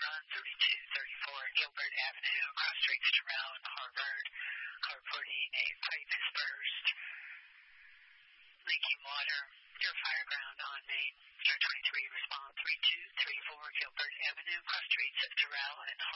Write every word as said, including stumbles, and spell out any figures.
on thirty-two thirty-four Gilbert Avenue, across streets Terrell and Harvard. Car reporting a pipe is burst, leaking water near Fireground on Main. Star twenty-three, respond three two three four Gilbert Avenue, across streets of Terrell and